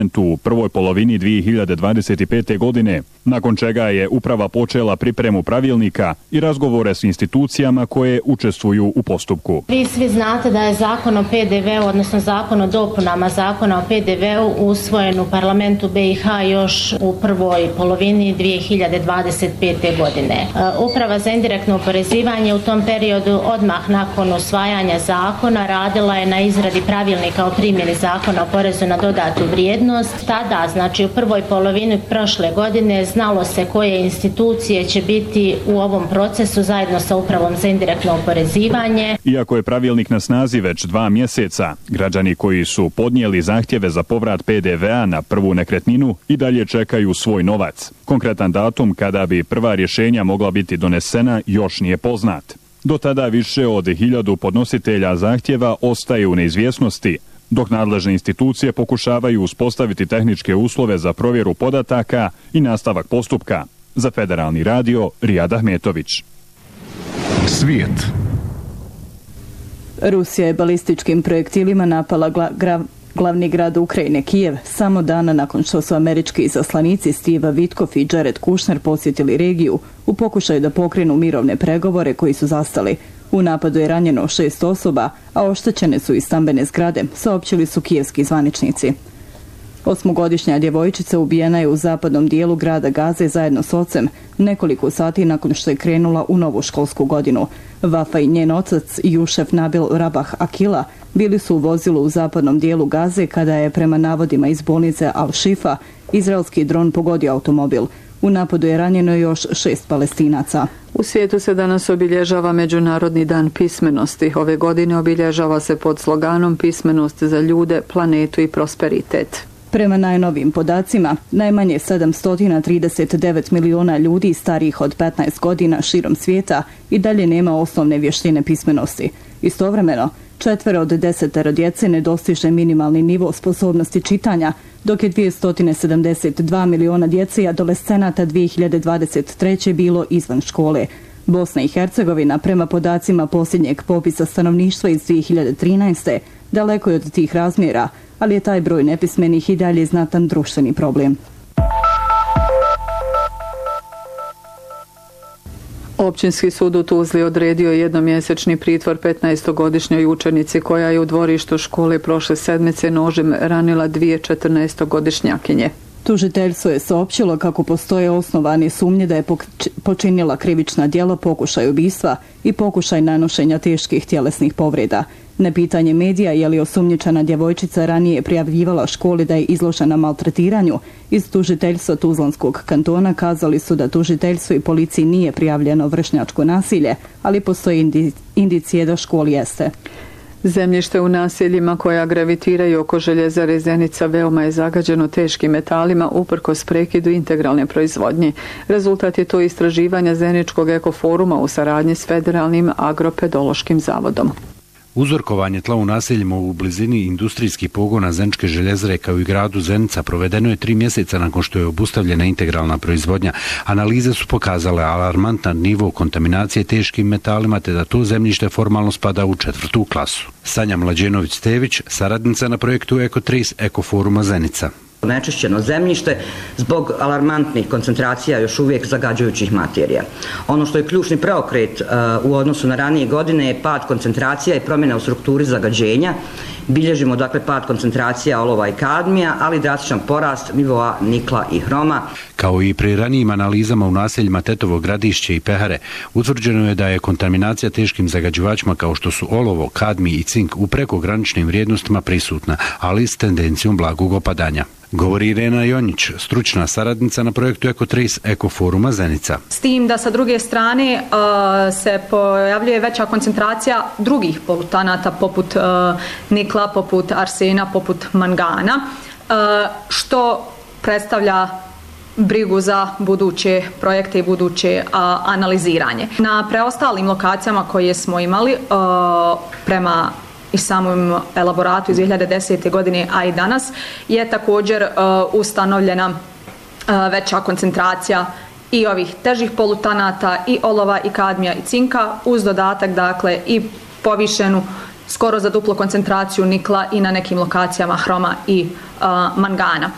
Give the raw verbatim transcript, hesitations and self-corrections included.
u prvoj polovini dvije hiljade dvadeset pete. godine, nakon čega je uprava počela pripremu pravilnika i razgovore s institucijama koje učestvuju u postupku. Vi svi znate da je zakon o P D V-u, odnosno zakon o dopunama zakona o P D V-u usvojen u parlamentu B i H još u prvoj polovini dvije hiljade dvadeset pete. godine. Uprava za indirektno oporezivanje u tom periodu odmah nakon usvajanja zakona radila je na izradi pravilnika o primjeni zakona o porezu na dodatu vrijednost. Tada, znači u prvoj polovini prošle godine, znalo se koje institucije će biti u ovom procesu zajedno sa upravom za indirektno oporezivanje. Iako je pravilnik na snazi već dva mjeseca, građani koji su podnijeli zahtjeve za povrat P D V-a na prvu nekretninu i dalje čekaju svoj novac. Konkretan datum kada bi prva rješenja mogla biti donesena još nije poznat. Do tada više od hiljadu podnositelja zahtjeva ostaje u neizvjesnosti, dok nadležne institucije pokušavaju uspostaviti tehničke uslove za provjeru podataka i nastavak postupka. Za Federalni radio, Rijad Ahmetović. Svijet. Rusija je balističkim projektilima napala gla, gra, glavni grad Ukrajine, Kijev, samo dana nakon što su američki izaslanici Steve Witkoff i Jared Kushner posjetili regiju u pokušaju da pokrenu mirovne pregovore koji su zastali. U napadu je ranjeno šest osoba, a oštećene su i stambene zgrade, saopćili su kijevski zvaničnici. Osmogodišnja djevojčica ubijena je u zapadnom dijelu grada Gaze zajedno s ocem nekoliko sati nakon što je krenula u novu školsku godinu. Vafa i njen otac Jušef Nabil Rabah Akila bili su u vozilu u zapadnom dijelu Gaze kada je prema navodima iz bolnice Al-Shifa izraelski dron pogodio automobil. U napadu je ranjeno još šest Palestinaca. U svijetu se danas obilježava Međunarodni dan pismenosti. Ove godine obilježava se pod sloganom Pismenost za ljude, planetu i prosperitet. Prema najnovijim podacima, najmanje sedamsto trideset devet miliona ljudi starijih od petnaest godina širom svijeta i dalje nema osnovne vještine pismenosti. Istovremeno, četvero od desetero djece ne dostiže minimalni nivo sposobnosti čitanja, dok je dvjesto sedamdeset dva miliona djece i adolescenata dvije hiljade dvadeset treće. bilo izvan škole. Bosna i Hercegovina, prema podacima posljednjeg popisa stanovništva iz dvije hiljade trinaeste. daleko je od tih razmjera, ali je taj broj nepismenih i dalje znatan društveni problem. Općinski sud u Tuzli odredio jednomjesečni pritvor petnaestogodišnjoj učenici koja je u dvorištu škole prošle sedmice nožem ranila dvije četrnaestogodišnjakinje. Tužiteljstvo je saopćilo kako postoje osnovane sumnje da je počinila krivična djela pokušaj ubistva i pokušaj nanošenja teških tjelesnih povreda. Na pitanje medija je li osumnjičena djevojčica ranije prijavljivala školi da je izložena maltretiranju, iz tužiteljstva Tuzlanskog kantona kazali su da tužiteljstvo i policiji nije prijavljeno vršnjačko nasilje, ali postoji indicije da školi jeste. Zemljište u naseljima koja gravitiraju oko željezare Zenica veoma je zagađeno teškim metalima uprkos prekidu integralne proizvodnje. Rezultat je to istraživanja Zeničkog ekoforuma u saradnji s Federalnim agropedološkim zavodom. Uzorkovanje tla u naseljima u blizini industrijskih pogona Zeničke željezare kao i gradu Zenica provedeno je tri mjeseca nakon što je obustavljena integralna proizvodnja. Analize su pokazale alarmantan nivo kontaminacije teškim metalima te da to zemljište formalno spada u četvrtu klasu. Sanja Mlađenović-Stević, saradnica na projektu Ekotrace Ekoforuma Zenica. Onečišćeno zemljište zbog alarmantnih koncentracija još uvijek zagađujućih materija. Ono što je ključni preokret uh, u odnosu na ranije godine je pad koncentracija i promjena u strukturi zagađenja. Bilježimo dakle pad koncentracija olova i kadmija, ali drastičan porast nivoa nikla i hroma. Kao i pri ranijim analizama u naseljima Tetovo Gradišće i Pehare, utvrđeno je da je kontaminacija teškim zagađivačima kao što su olovo, kadmij i cink u prekograničnim vrijednostima prisutna, ali s tendencijom blagog opadanja. Govori Irena Jonjić, stručna saradnica na projektu Ekotrace Ekoforuma Zenica. S tim da sa druge strane uh, se pojavljuje veća koncentracija drugih polutanata poput uh, nikla, poput arsena, poput mangana, uh, što predstavlja brigu za buduće projekte i buduće a, analiziranje. Na preostalim lokacijama koje smo imali a, prema i samom elaboratu iz dvije hiljade desete. godine, a i danas, je također a, ustanovljena a, veća koncentracija i ovih težih polutanata, i olova, i kadmija, i cinka, uz dodatak dakle i povišenu skoro za duplo koncentraciju nikla i na nekim lokacijama hroma i a, mangana.